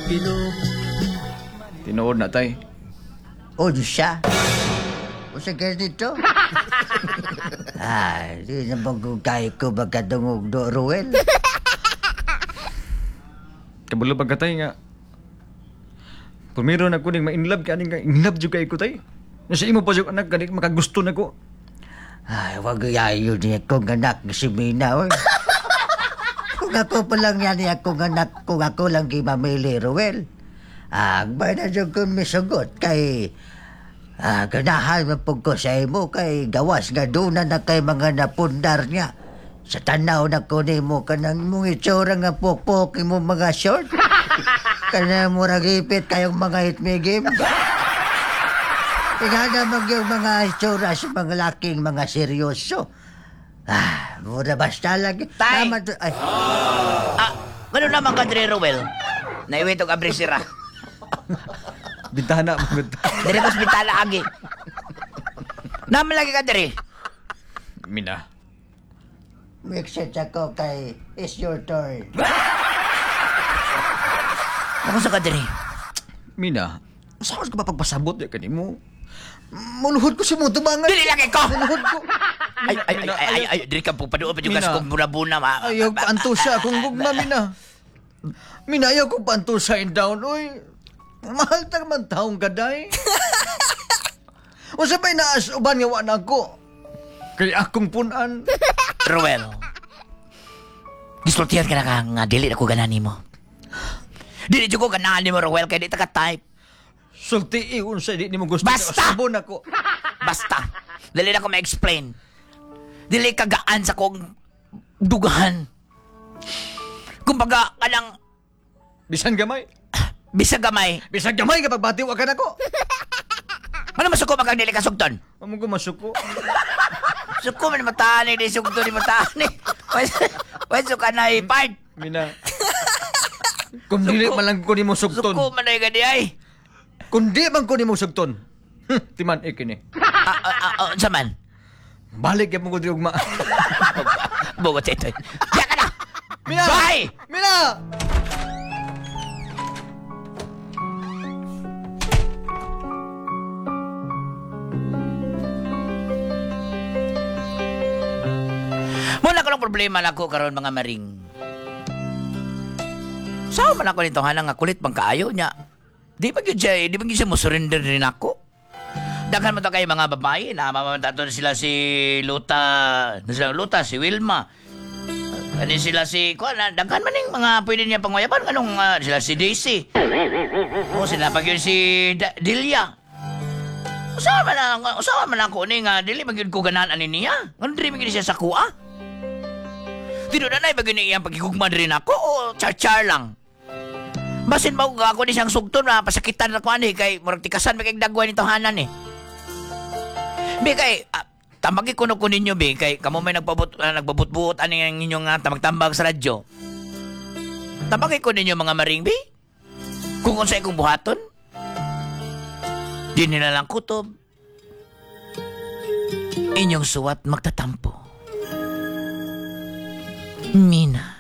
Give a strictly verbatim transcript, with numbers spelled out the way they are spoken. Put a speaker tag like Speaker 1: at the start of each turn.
Speaker 1: Tinuod na, tay.
Speaker 2: O, di siya. O sa ganito. Ay, di naman kung kaya ko magkadungog do, Ruel.
Speaker 1: Kabulo ba ka, tay, nga? Pumiro na ko ning ma-inlove ka ning inlove jud kay ko, tay. Nasa imo pa yung anak kaning makagusto na ko.
Speaker 2: Ay, wag yayo niya kong anak si Mina, oy. Kung ako pa lang yan akong anak, kung ako lang kimamili, Ruel. Ah, ba na dyan kong misugot kay... Ah, ganahan mapog ko sa imo kay gawas nga doon na kay mga napundar niya. Sa tanaw na ko ni mo kanang mong itsura nga pokpok mo mga short. Kana mo ragipit kayong mga hitmigim. Tingada mag yung mga itsura sa mga laking mga seryoso. Ah, mura basta lang.
Speaker 3: Tay!
Speaker 2: Tama to. Ay,
Speaker 3: Ah, ano naman ka, Dre Rowel? Naiwito ka, Brisira.
Speaker 1: Bintana mo gud.
Speaker 3: Dre ko hospital agi. Naman lagi ka, Dre.
Speaker 1: Mina.
Speaker 2: mix it ako kay it's your turn.
Speaker 3: Ako sa ka, Dre.
Speaker 1: Mina. Saan ka ba pagpasabot ya kanimo? Muluhod ko si mo tubangan.
Speaker 3: Dili lagi ko!
Speaker 1: Muluhod ko.
Speaker 3: Ay, ay, ay, ay, ay, ay, Dre ka po padoon pa yung gas
Speaker 1: Mina.
Speaker 3: kong buna-buna, ma.
Speaker 1: Ayaw paantusa akong gugma, Mina. Mina, ayaw ko paantusa in down. Uy, mahal ta man taong gaday. O sabay naas uban nga wala ko. Kaya akong punan.
Speaker 3: Rowel. Gisultihan ka na ka nga dili ako ganani mo. Dili jud ko ganani mo, Rowel, kaya di ta ka-type.
Speaker 1: Sulti iyon sa di mo gusto.
Speaker 3: Basta!
Speaker 1: Sabon ako.
Speaker 3: Basta. Dili na ko ma-explain. Dili kagaan sa kong dugahan. Kumbaga, kanang
Speaker 1: Bisan gamay.
Speaker 3: bisag gamay.
Speaker 1: Bisan gamay kapag batiwa ka na ko.
Speaker 3: Ano masuko makang dili kasugton?
Speaker 1: Amo ko masuko.
Speaker 3: Suko man matani di sugton di matani. Pwede ka na ipart.
Speaker 1: Mina. Kung dili man lang ko ni mo sugton.
Speaker 3: Suko man ay gadi ay.
Speaker 1: Kung di man ko ni mo sugton. Hm, timan ikini.
Speaker 3: Ah, ah, ah, ah, saman.
Speaker 1: Balik ya mo ko di ugma.
Speaker 3: Bugot ito. Diya ka na!
Speaker 1: Mina!
Speaker 3: Bye!
Speaker 1: Mina!
Speaker 3: Muna ko lang problema na ko karon mga maring. Sao man ako nito hanang nga kulit pang kaayo niya. Di ba gyud siya, di ba gyud siya mo surrender din ako? Daghan mo to kay mga babae na mamamantato na sila si Luta, na sila Luta, si Wilma. Ano sila si, kuha na, daghan man yung mga pwede niya pangwayapan. Anong, uh, sila si Daisy. O, sinapag yun si da- Delia. Usawa man na, usawa man ako ni nga, dili magyud ko ganahan ani niya. Ano dili magyud siya sa kuha? Dito na na, ibagin niya iyang pagkikugman rin ako, o char-char lang. Basin ba ako ni siyang sugton na pasakitan na ko ani, kay murag tikasan magigdagwan nito hanan eh. Bi kay, ah, tamagi ko no ko ninyo, Bi, kay kamo may nagpabut, uh, nagbabut-buot ani ang inyong uh, tamag-tambag sa radyo. Tamagi ko ninyo mga maring, Bi. Kung unsay kong buhaton, di nila lang kutob. Inyong suwat magtatampo. Mina.